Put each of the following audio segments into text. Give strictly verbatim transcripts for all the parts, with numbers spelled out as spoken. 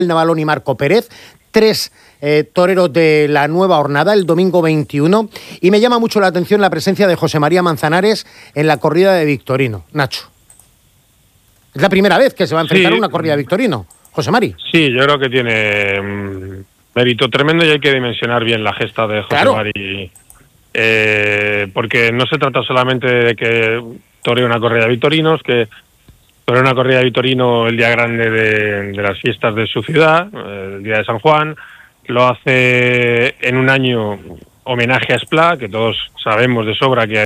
Navalón y Marco Pérez, tres eh, toreros de la nueva hornada, el domingo veintiuno, y me llama mucho la atención la presencia de José María Manzanares en la corrida de Victorino. Nacho, es la primera vez que se va a enfrentar sí. una corrida de Victorino, José Mari. Sí, yo creo que tiene mmm, mérito tremendo y hay que dimensionar bien la gesta de José claro. Mari, eh, porque no se trata solamente de que toree una corrida de Victorinos, que toree una corrida de Victorino el día grande de, de las fiestas de su ciudad, el día de San Juan, lo hace en un año homenaje a Esplá, que todos sabemos de sobra que hay.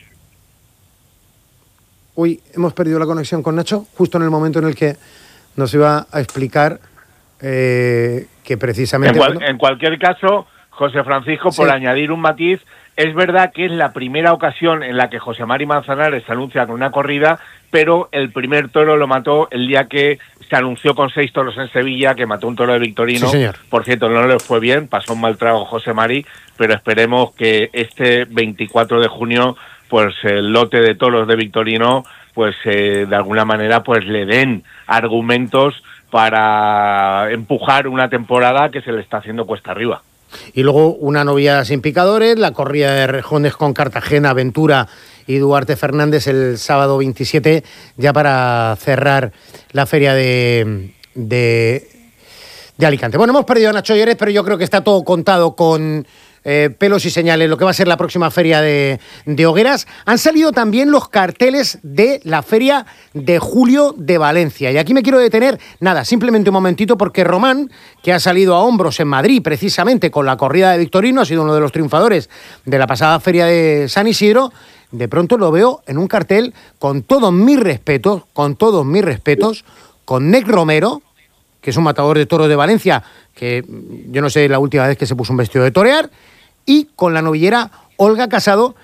Uy, hemos perdido la conexión con Nacho, justo en el momento en el que nos iba a explicar eh, que precisamente... En, cual, bueno, en cualquier caso, José Francisco, por sí. añadir un matiz, es verdad que es la primera ocasión en la que José Mari Manzanares se anuncia con una corrida, pero el primer toro lo mató el día que se anunció con seis toros en Sevilla, que mató un toro de Victorino. Sí, señor. Por cierto, no le fue bien, pasó un mal trago José Mari, pero esperemos que este veinticuatro de junio, pues el lote de toros de Victorino, pues eh, de alguna manera pues le den argumentos para empujar una temporada que se le está haciendo cuesta arriba. Y luego una novia sin picadores, la corrida de rejones con Cartagena, Ventura y Duarte Fernández el sábado veintisiete, ya para cerrar la feria de, de, de Alicante. Bueno, hemos perdido a Nacho Lloret, pero yo creo que está todo contado con eh, pelos y señales, lo que va a ser la próxima feria de, de hogueras. Han salido también los carteles de la feria de julio de Valencia. Y aquí me quiero detener, nada, simplemente un momentito, porque Román, que ha salido a hombros en Madrid precisamente con la corrida de Victorino, ha sido uno de los triunfadores de la pasada feria de San Isidro. De pronto lo veo en un cartel, con todos mis respetos, con todos mis respetos, con Nec Romero, que es un matador de toros de Valencia, que yo no sé la última vez que se puso un vestido de torear, y con la novillera Olga Casado,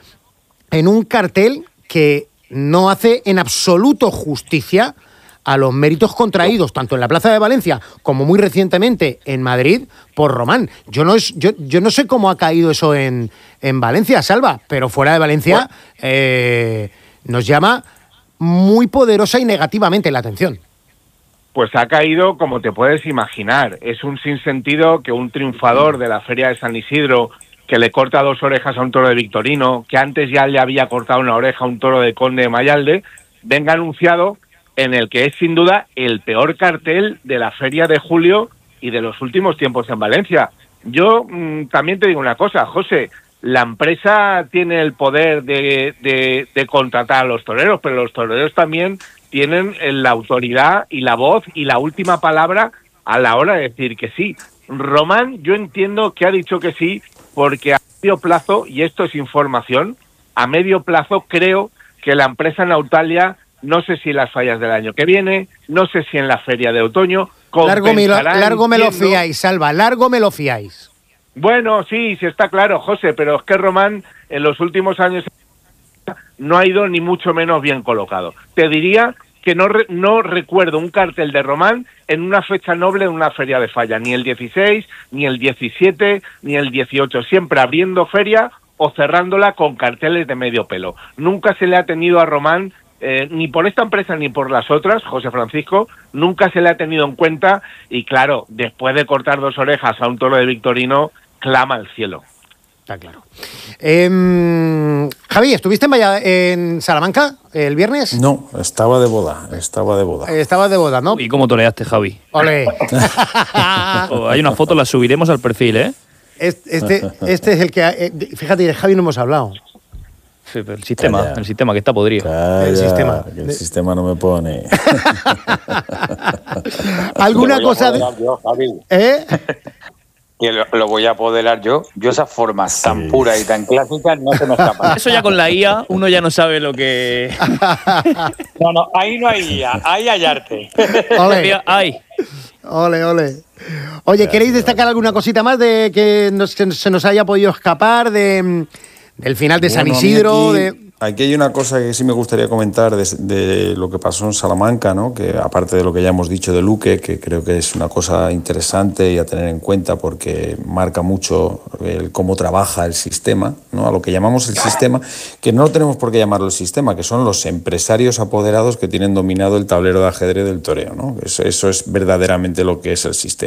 en un cartel que no hace en absoluto justicia a los méritos contraídos, tanto en la Plaza de Valencia como muy recientemente en Madrid, por Román. Yo no, es, yo, yo no sé cómo ha caído eso en, en Valencia, Salva, pero fuera de Valencia eh, nos llama muy poderosa y negativamente la atención. Pues ha caído como te puedes imaginar. Es un sinsentido que un triunfador de la Feria de San Isidro, que le corta dos orejas a un toro de Victorino, que antes ya le había cortado una oreja a un toro de Conde de Mayalde, venga anunciado en el que es sin duda el peor cartel de la feria de julio y de los últimos tiempos en Valencia. Yo mmm, también te digo una cosa, José, la empresa tiene el poder de, de, de contratar a los toreros, pero los toreros también tienen la autoridad y la voz y la última palabra a la hora de decir que sí. Román, yo entiendo que ha dicho que sí porque a medio plazo, y esto es información, a medio plazo creo que la empresa Nautalia, no sé si las fallas del año que viene, no sé si en la feria de otoño, largo me lo, largo me lo fiáis, Salva, largo me lo fiáis. Bueno, sí, sí está claro, José, pero es que Román en los últimos años no ha ido ni mucho menos bien colocado. Te diría que no, re, no recuerdo un cartel de Román en una fecha noble de una feria de falla, ni el dieciséis, ni el diecisiete, ni el dieciocho, siempre abriendo feria o cerrándola con carteles de medio pelo. Nunca se le ha tenido a Román, eh, ni por esta empresa ni por las otras, José Francisco, nunca se le ha tenido en cuenta y claro, después de cortar dos orejas a un toro de Victorino, clama al cielo. Está claro. Eh, Javi, ¿estuviste en, Valladolid, en Salamanca el viernes? No, estaba de boda, estaba de boda. Eh, estaba de boda, ¿no? ¿Y cómo toreaste, Javi? ¡Ole! Oh, hay una foto, la subiremos al perfil, ¿eh? Este, este, este es el que... Eh, fíjate, de Javi no hemos hablado. Sí, el sistema, Calla. el sistema que está podrido. Calla, el sistema. Que el sistema no me pone. ¿Alguna cosa de...? Yo, Javi. ¿Eh? Que lo, lo voy a apoderar yo. Yo esas formas sí. tan puras y tan clásicas no se me escapan. Eso ya con la I A uno ya no sabe lo que... No, no, ahí no hay I A, ahí hay arte. Ole, ay. ole, ole. Oye, ¿queréis destacar alguna cosita más de que, nos, que se nos haya podido escapar de, del final de San bueno, Isidro? a mí, aquí, de... Aquí hay una cosa que sí me gustaría comentar de, de lo que pasó en Salamanca, ¿no? Que aparte de lo que ya hemos dicho de Luque, que creo que es una cosa interesante y a tener en cuenta porque marca mucho el cómo trabaja el sistema, ¿no? A lo que llamamos el sistema, que no tenemos por qué llamarlo el sistema, que son los empresarios apoderados que tienen dominado el tablero de ajedrez del toreo, ¿no? Eso, eso es verdaderamente lo que es el sistema.